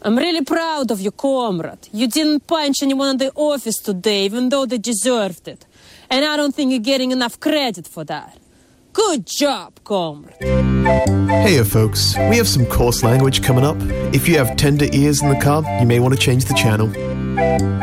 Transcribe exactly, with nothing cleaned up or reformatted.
I'm really proud of you, comrade. You didn't punch anyone in the office today, even though they deserved it. And I don't think you're getting enough credit for that. Good job, comrade. Heya, folks. We have some coarse language coming up. If you have tender ears in the car, you may want to change the channel.